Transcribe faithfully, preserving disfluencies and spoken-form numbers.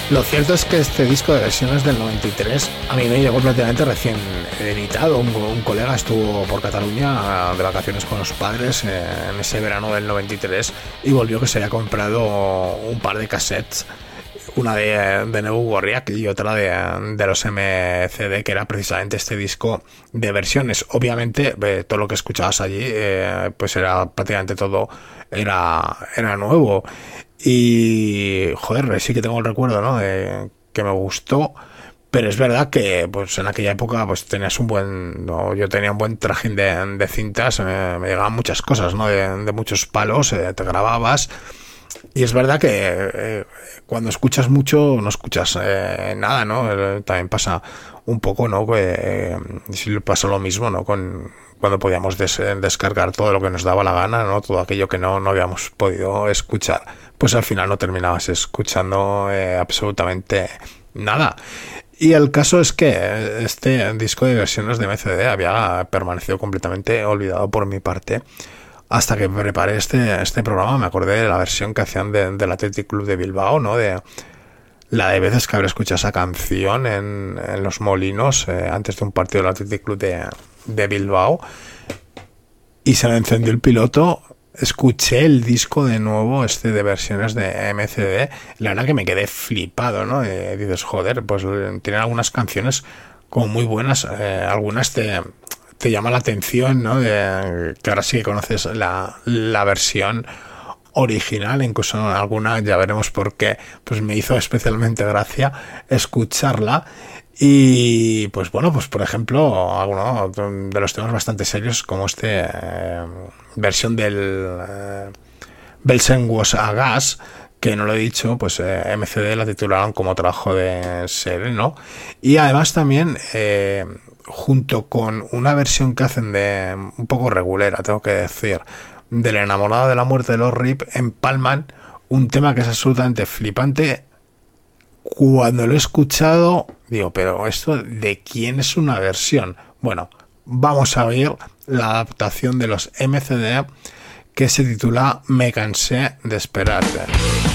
Lo cierto es que este disco de versiones del noventa y tres a mí me llegó prácticamente recién editado. Un, un colega estuvo por Cataluña de vacaciones con los padres eh, en ese verano del noventa y tres y volvió que se había comprado un par de cassettes, una de, de Neu Gorriak y otra de, de los M C D, que era precisamente este disco de versiones. Obviamente eh, todo lo que escuchabas allí eh, pues era prácticamente todo era, era nuevo. Y joder, sí que tengo el recuerdo, ¿no? De que me gustó, pero es verdad que pues en aquella época pues tenías un buen, no, yo tenía un buen trajín de, de cintas, me, me llegaban muchas cosas, ¿no? De, de muchos palos, eh, te grababas. Y es verdad que eh, cuando escuchas mucho no escuchas eh, nada, ¿no? Eh, también pasa un poco, ¿no? Que eh, sí pasa lo mismo, ¿no? Con cuando podíamos des descargar todo lo que nos daba la gana, ¿no? Todo aquello que no, no habíamos podido escuchar, pues al final no terminabas escuchando eh, absolutamente nada. Y el caso es que este disco de versiones de M C D había permanecido completamente olvidado por mi parte. Hasta que preparé este, este programa me acordé de la versión que hacían de, del Athletic Club de Bilbao, ¿no? De la de veces que habré escuchado esa canción en, en Los Molinos eh, antes de un partido del Athletic Club de, de Bilbao. Y se me encendió el piloto, escuché el disco de nuevo, este de versiones de M C D. La verdad que me quedé flipado, ¿no? Eh, dices, joder, pues tienen algunas canciones como muy buenas, eh, algunas te... te llama la atención, ¿no? De, que ahora sí que conoces la, la versión original, incluso alguna, ya veremos por qué, pues me hizo especialmente gracia escucharla. Y pues bueno, pues por ejemplo, alguno de los temas bastante serios, como este eh, versión del eh, Belsen was a Gas, que no lo he dicho, pues eh, M C D la titularon como trabajo de serie, ¿no? Y además también eh, junto con una versión que hacen de un poco regulera, tengo que decir, del Enamorado de la Muerte de los R I P, empalman un tema que es absolutamente flipante. Cuando lo he escuchado digo, pero esto ¿de quién es una versión? Bueno, vamos a oír la adaptación de los M C D que se titula Me cansé de esperarte.